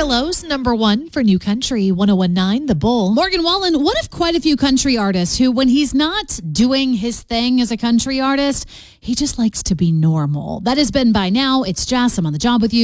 Amarillo's number one for New Country 101.9 The Bull. Morgan Wallen, one of quite a few country artists who, when he's not doing his thing as a country artist, he just likes to be normal. That has been by now. It's Jess. I'm on the job with you.